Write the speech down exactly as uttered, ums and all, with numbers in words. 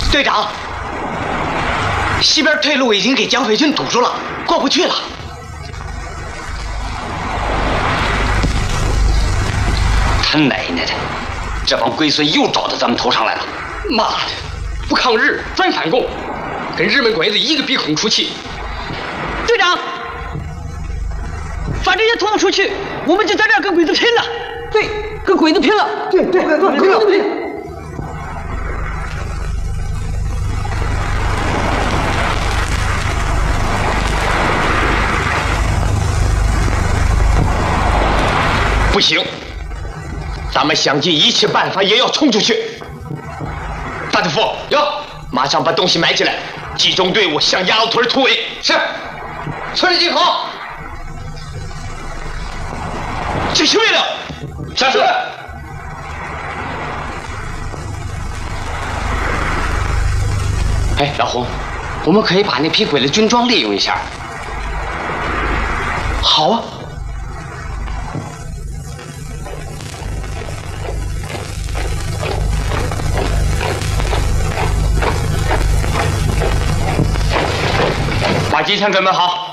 队长，西边退路已经给蒋匪军堵住了，过不去了。 他奶奶的，这帮龟孙又找到咱们头上来了！ 妈的，不抗日专反共，跟日本鬼子一个鼻孔出气。 队长，把这些拖出去，我们就在这儿跟鬼子拼了。对，跟鬼子拼了。对对，跟鬼子拼。 不行，咱们想尽一切办法也要冲出去。大督府，要马上把东西埋起来，集中队伍向鸭子屯突围。是，村里集合。执行命令。是。 哎，老洪，我们可以把那批鬼子军装利用一下。 好啊。 把机枪准备好。